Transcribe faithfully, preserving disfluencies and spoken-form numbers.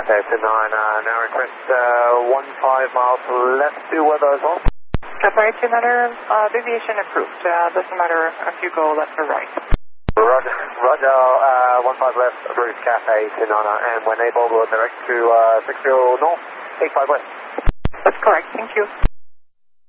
Cathay to nine, uh, now request uh, one five miles left to weather as well. Cathay to nine, uh, deviation approved. Uh, doesn't matter if you go left or right. Roger, Roger, uh, one five left, approved Cathay to nine, and when able, we'll direct to uh, six zero north, eight five west. That's correct, thank you.